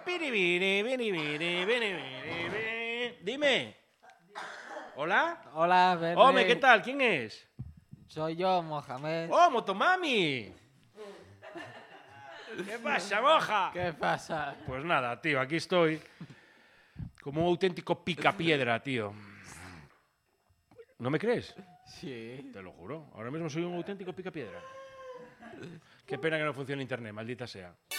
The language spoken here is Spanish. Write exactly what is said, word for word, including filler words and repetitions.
piribiri, biribiri, biribiri, biri. Dime. ¿Hola? Hola, Verne. Hombre, ¿qué tal? ¿Quién es? Soy yo, Mohamed. ¡Oh, Motomami! ¿Qué pasa, moja? ¿Qué pasa? Pues nada, tío, aquí estoy como un auténtico picapiedra, tío. ¿No me crees? Sí. Te lo juro. Ahora mismo soy un auténtico picapiedra. Qué pena que no funcione internet, maldita sea.